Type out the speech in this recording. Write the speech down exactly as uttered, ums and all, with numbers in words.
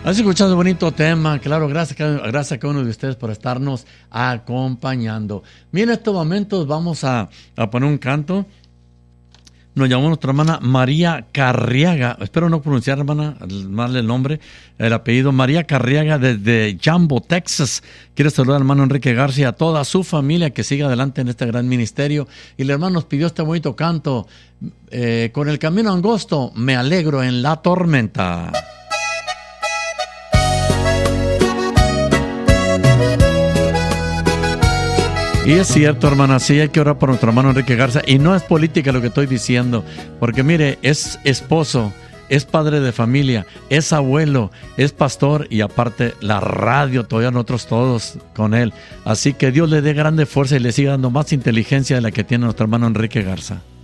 Has escuchado bonito tema, claro, gracias, gracias a cada uno de ustedes por estarnos acompañando. Mira, en estos momentos vamos a, a poner un canto. Nos llamó nuestra hermana María Carriaga, espero no pronunciar, hermana, mal el nombre, el apellido, María Carriaga desde Jambo, Texas. Quiere saludar al hermano Enrique García, a toda su familia que siga adelante en este gran ministerio. Y el hermano nos pidió este bonito canto, eh, con el camino angosto, me alegro en la tormenta. Y es cierto, hermana, sí hay que orar por nuestro hermano Enrique Garza. Y no es política lo que estoy diciendo, porque mire, es esposo, es padre de familia, es abuelo, es pastor y aparte la radio, todavía nosotros todos con él. Así que Dios le dé grande fuerza y le siga dando más inteligencia de la que tiene nuestro hermano Enrique Garza.